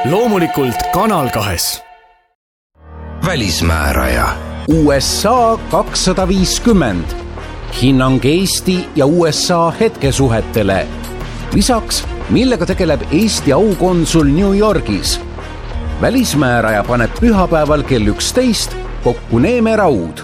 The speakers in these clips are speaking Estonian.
loomulikult Kanal 2. Välismääraja. USA 250. Hinnang Eesti ja USA hetkesuhetele. Lisaks, millega tegeleb Eesti aukonsul New Yorgis. Välismääraja paneb pühapäeval kell 11 kokku Neeme Raud.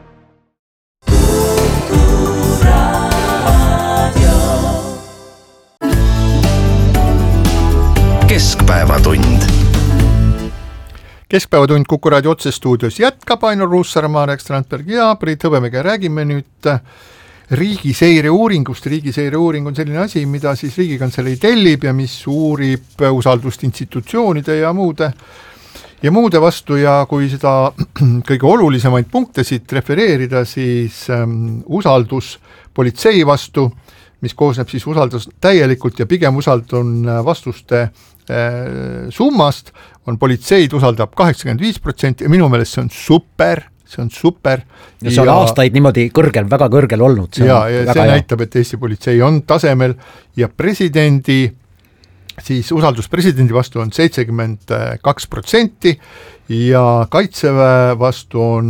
Keskpäevatund. Keskpäevatund Kuku Raadio otsestuudios jätkab Ainur Ruussaar, Marek Strandberg ja Priit Hõbemega. Räägime nüüd riigiseire uuringust. Riigiseire uuring on selline asi, mida siis Riigikantselei tellib ja mis uurib usaldust institutsioonide ja muude vastu, ja kui seda kõige olulisemaid punkte siit refereerida, siis usaldus politsei vastu, mis koosneb siis usaldus täielikult ja pigem usaldun vastuste summast, on politseid usaldab 85% ja minu meelest see on super. Ja see on aastaid niimoodi kõrgel, väga kõrgel olnud. See näitab, et Eesti politsei on tasemel ja presidendi, siis usaldus presidendi vastu on 72% ja kaitseväe vastu on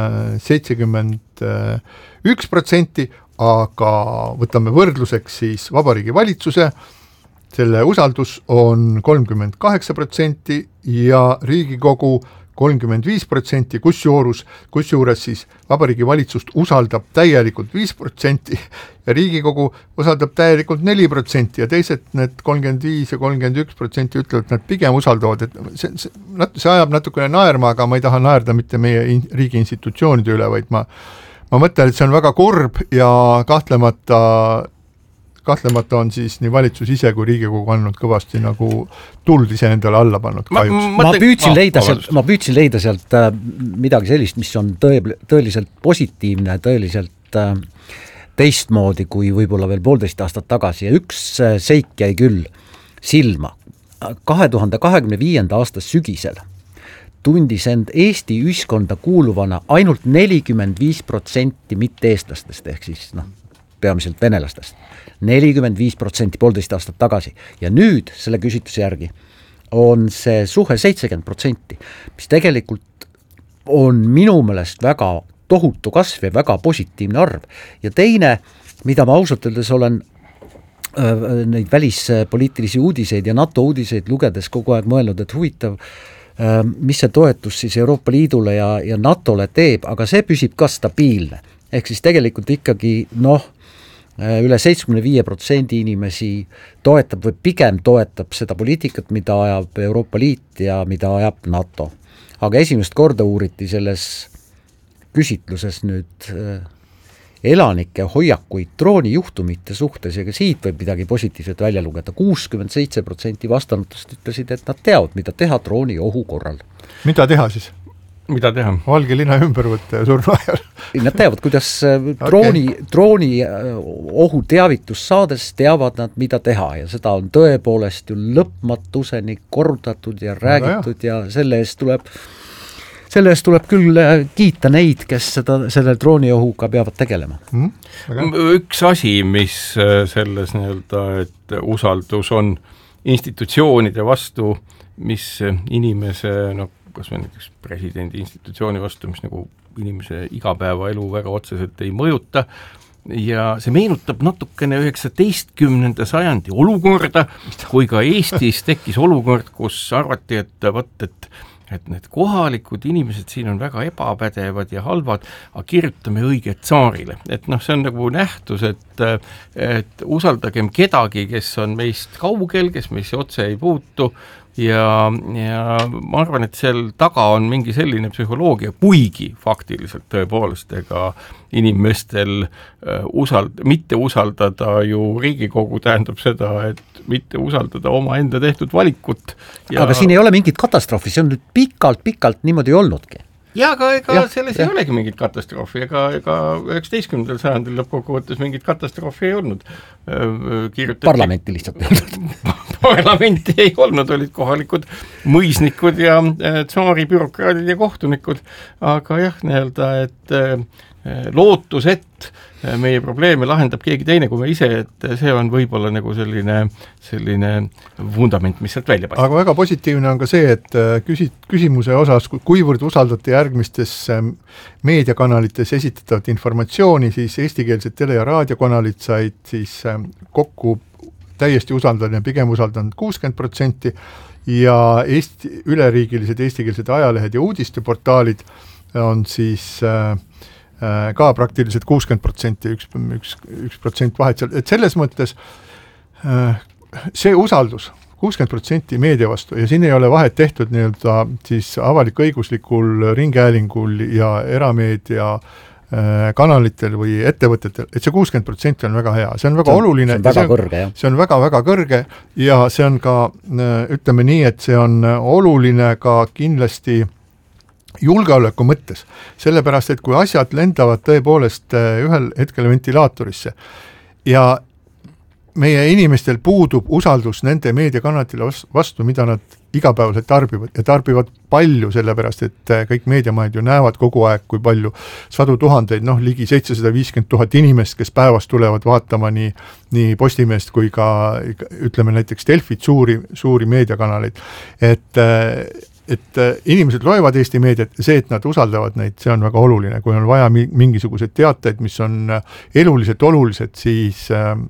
71%, aga võtame võrdluseks siis Vabariigi Valitsuse, selle usaldus on 38% ja Riigikogu 35%, kusjuures siis Vabariigi Valitsust usaldab täielikult 5% ja Riigikogu usaldab täielikult 4% ja teised need 35 ja 31% ütlevad, et nad pigem usaldavad, et see ajab natukene naerma, aga ma ei taha naerda mitte meie riigi institutsioonide üle, vaid ma mõtlen, et see on väga kurb ja kahtlemata on siis nii valitsus ise kui Riigikogu andnud kõvasti nagu tuld ise endale alla pannud. Ma püüdsin leida sealt midagi sellist, mis on tõeliselt positiivne, tõeliselt teistmoodi kui võib-olla veel 1,5 aastat tagasi ja üks seik jäi küll silma. 2025. aasta sügisel tundis end Eesti ühiskonda kuuluvana ainult 45% mitte eestlastest ehk siis peamiselt venelastest. 45% 1,5 aastat tagasi ja nüüd selle küsitluse järgi on see suhe 70%, mis tegelikult on minu meelest väga tohutu kasv ja väga positiivne arv. Ja teine, mida ma ausalt öeldes olen neid välispoliitilisi uudiseid ja NATO uudiseid lugedes kogu aeg mõelnud, et huvitav, mis see toetus siis Euroopa Liidule ja NATOle teeb, aga see püsib ka stabiilne. Ehk siis tegelikult ikkagi üle 75% inimesi toetab või pigem toetab seda poliitikat, mida ajab Euroopa Liit ja mida ajab NATO. Aga esimest korda uuriti selles küsitluses nüüd elanike hoiakuid droonijuhtumite suhtes ja ka siit võib midagi positiivset välja lugeda. 67% vastanutest ütlesid, et nad teavad, mida teha drooni ohu korral. Mida teha siis? Mida teha? Valge linna ümber võtta ja surma ajal. Nad teavad, kuidas drooni ohu teavitus saades teavad nad, mida teha ja seda on tõepoolest ju lõpmatuseni kordatud ja räägitud ja selle eest tuleb küll kiita neid, kes selle drooni ohuga peavad tegelema. Üks asi, mis selles et usaldus on institutsioonide vastu, mis inimese kas või näiteks presidendi institutsiooni vastu, mis nagu inimese igapäevaelu väga otseselt ei mõjuta ja see meenutab natukene 19. sajandi olukorda, kui ka Eestis tekkis olukord, kus arvati, et need kohalikud inimesed siin on väga ebapädevad ja halvad, aga kirjutame õiget tsaarile. Et see on nagu nähtus, et usaldagem kedagi, kes on meist kaugel, kes meisse otse ei puutu ja ma arvan, et seal taga on mingi selline psühholoogia, kuigi faktiliselt tõepoolest ega inimestel mitte usaldada ju Riigikogu tähendab seda, et mitte usaldada oma enda tehtud valikut. Aga siin ei ole mingit katastroofi, see on nüüd pikalt niimoodi olnudki. Ja ega selles ei olegi mingit katastroofi, ega 19. sajandil lõppkokkuvõttes mingit katastroofi ei olnud. Parlamenti lihtsalt ei olnud. Parlamenti ei olnud, olid kohalikud mõisnikud ja tsaari bürokraadid ja kohtunikud, aga jah, et lootus, et meie probleeme lahendab keegi teine kui me ise, et see on võib-olla nagu selline vundament, mis sealt välja paistab. Aga väga positiivne on ka see, et küsimuse osas, kuivõrd usaldate järgmistes meediakanalites esitatavat informatsiooni, siis eestikeelsed tele- ja raadiokanalid said siis kokku täiesti usaldan ja pigem usaldan 60% ja üleriigilised eestikeelsed ajalehed ja uudisteportaalid on siis ka praktiliselt 60%, 1% vahet seal, et selles mõttes see usaldus 60% meedia vastu ja siin ei ole vahet tehtud nii-öelda siis avalik-õiguslikul ringhäälingul ja erameedia kanalitel või ettevõtetel, et see 60% on väga hea, see on väga oluline. See on väga kõrge, jah. See on väga-väga kõrge ja see on ka, ütleme nii, et see on oluline ka kindlasti julgeoleku mõttes, sellepärast, et kui asjad lendavad tõepoolest ühel hetkel ventilaatorisse ja meie inimestel puudub usaldus nende meediakanalitele vastu, mida nad igapäevaselt tarbivad ja tarbivad palju, sellepärast, et kõik meediamajad ju näevad kogu aeg, kui palju sadu tuhandeid, ligi 750 000 inimest, kes päevas tulevad vaatama nii Postimeest kui ka ütleme näiteks Delfit, suuri meediakanaleid, et inimesed loevad Eesti meediat ja see, et nad usaldavad neid, see on väga oluline, kui on vaja mingisugused teateid, mis on eluliselt olulised, siis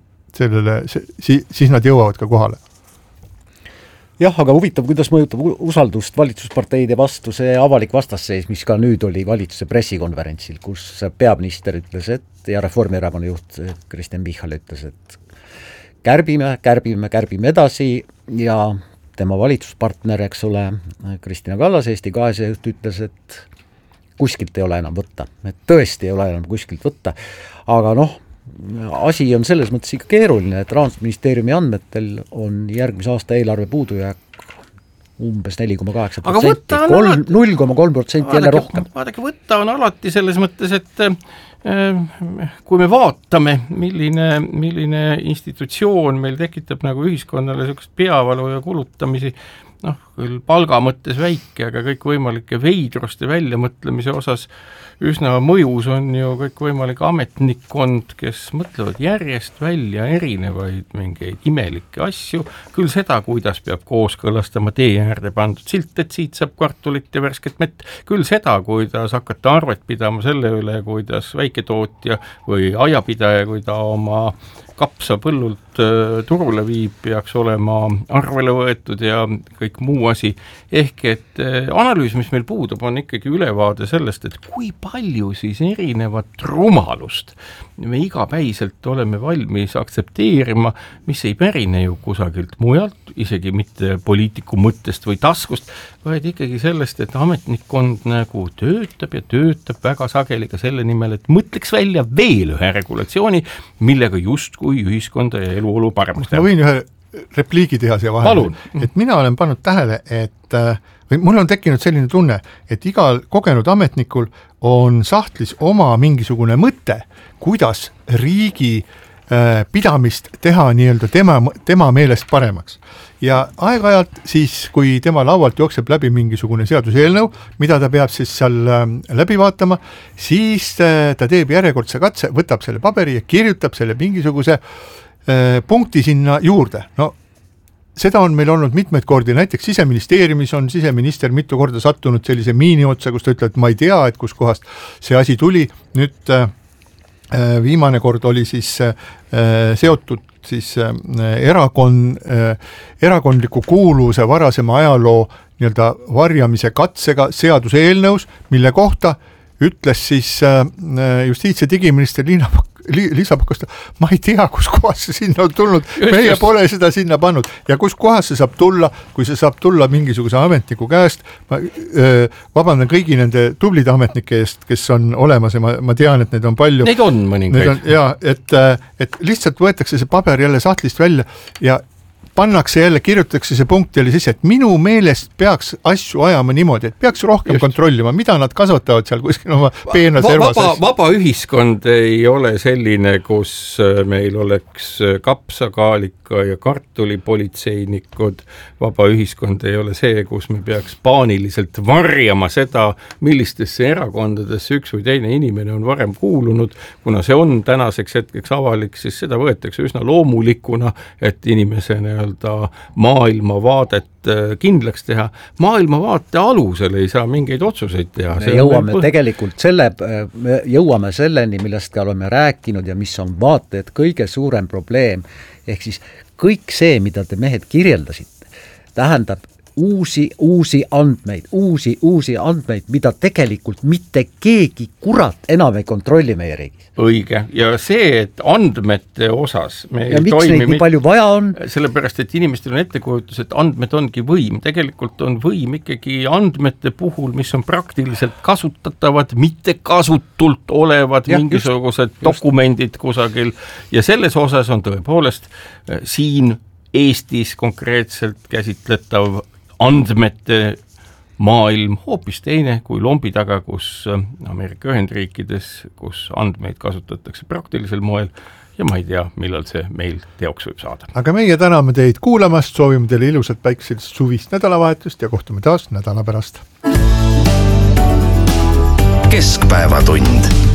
siis nad jõuavad ka kohale. Jah, aga huvitav, kuidas mõjutab usaldust valitsusparteide vastu see avalik vastasseis, mis ka nüüd oli valitsuse pressikonverentsil, kus peaminister ütles, et ja Reformierakonna juht Kristen Michal ütles, et kärbime edasi ja tema valitsuspartner, eks ole, Kristina Kallas, Eesti 200 juht ütles, et kuskilt ei ole enam võtta, et tõesti ei ole enam kuskilt võtta, aga asi on selles mõttes ikka keeruline, et Rahandusministeeriumi andmetel on järgmise aasta eelarve puudujääk umbes 4,8%, 0,3% jälle rohkem. Vaadake, võtta on alati selles mõttes, et kui me vaatame, milline institutsioon meil tekitab nagu ühiskonnale sellist peavalu ja kulutamisi, küll palga mõttes väike, aga kõik võimalike veidruste väljamõtlemise osas üsna mõjus on ju kõik võimalik ametnikkond, kes mõtlevad järjest välja erinevaid mingeid imelikke asju, küll seda, kuidas peab kooskõlastama tee äärde pandud silt, et siit saab kartulit ja värsket mett, küll seda, kuidas hakata arvet pidama selle üle, kuidas väiketootja või aiapidaja, kui ta oma kapsa põllult turule viib, peaks olema arvele võetud ja kõik muu asi. Ehk et analüüs, mis meil puudub, on ikkagi ülevaade sellest, et kui palju siis erinevat rumalust me igapäiselt oleme valmis aktsepteerima, mis ei pärine ju kusagilt mujalt, isegi mitte poliitiku mõttest või taskust, vaid ikkagi sellest, et ametnikkond nagu töötab ja töötab väga sageli ka selle nimel, et mõtleks välja veel ühe regulatsiooni, millega justkui ühiskonda ja eluolu paremaks teha. Ma võin ühe repliigi teha siia vahele, et mina olen pannud tähele, et või mul on tekkinud selline tunne, et igal kogenud ametnikul on sahtlis oma mingisugune mõte, kuidas riigi pidamist teha nii-öelda tema meelest paremaks. Ja aeg-ajalt siis, kui tema laualt jookseb läbi mingisugune seaduseelnõu, mida ta peab siis seal läbi vaatama, siis ta teeb järjekordse katse, võtab selle paberi ja kirjutab selle mingisuguse punkti sinna juurde. Seda on meil olnud mitmeid kordi, näiteks Siseministeeriumis on siseminister mitu korda sattunud sellise miini otsa, kus ta ütleb, et ma ei tea, et kus kohast see asi tuli. Nüüd viimane kord oli siis seotud siis erakondliku kuuluvuse varasema ajaloo nii-öelda varjamise katsega seaduseelnõus, mille kohta ütles siis justiits- ja digiminister Liisa Pakosta, ma ei tea, kus kohas see sinna on tulnud, meie pole seda sinna pannud ja kus kohas see saab tulla, kui see saab tulla mingisuguse ametniku käest, ma vabandan kõigi nende tublide ametnike eest, kes on olemas ja ma tean, et neid on palju. Neid on mõningaid. Ja, et lihtsalt võetakse see paber jälle sahtlist välja ja pannakse jälle, kirjutatakse see punkt jälle sisse, et minu meelest peaks asju ajama niimoodi, et peaks rohkem kontrollima, mida nad kasvatavad seal kuskil oma peenas ervas. Vaba ühiskond ei ole selline, kus meil oleks kapsakaalika ja kartulipolitseinikud. Vaba ühiskond ei ole see, kus me peaks paaniliselt varjama seda, millistesse erakondadesse üks või teine inimene on varem kuulunud. Kuna see on tänaseks hetkeks avalik, siis seda võetakse üsna loomulikuna, et inimese maailmavaadet kindlaks teha. Maailmavaate alusel ei saa mingeid otsuseid teha. Me jõuame selleni, millest ka oleme rääkinud ja mis on vaata, et kõige suurem probleem, ehk siis kõik see, mida te mehed kirjeldasite, tähendab uusi andmeid, mida tegelikult mitte keegi kurat enam ei kontrolli meie riigis. Õige, ja see, et andmete osas me ja miks neid nii palju vaja on? Sellepärast, et inimestel on ettekujutus, et andmed ongi võim. Tegelikult on võim ikkagi andmete puhul, mis on praktiliselt kasutatavad, mitte kasutult olevad mingisugused dokumendid kusagil. Ja selles osas on tõepoolest siin Eestis konkreetselt käsitletav andmete maailm hoopis teine kui lombi taga, kus Ameerika Ühendriikides, kus andmeid kasutatakse praktilisel moel ja ma ei tea, millal see meil teoks võib saada. Aga meie täname teid kuulamast, soovime teile ilusat päikselist suvist nädalavahetust ja kohtume taas nädala pärast. Keskpäevatund.